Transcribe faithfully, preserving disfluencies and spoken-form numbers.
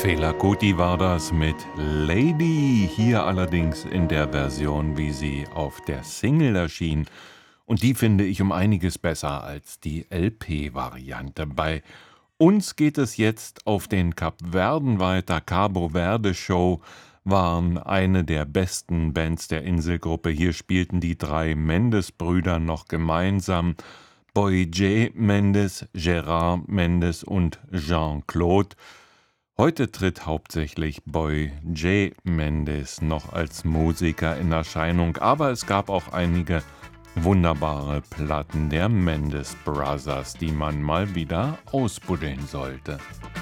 Fela Kuti war das mit Lady, hier allerdings in der Version, wie sie auf der Single erschien. Und die finde ich um einiges besser als die L P-Variante. Bei uns geht es jetzt auf den Kapverden weiter. Cabo Verde Show waren eine der besten Bands der Inselgruppe. Hier spielten die drei Mendes-Brüder noch gemeinsam. Boy J. Mendes, Gérard Mendes und Jean-Claude. Heute tritt hauptsächlich Boy J. Mendes noch als Musiker in Erscheinung, aber es gab auch einige wunderbare Platten der Mendes Brothers, die man mal wieder ausbuddeln sollte.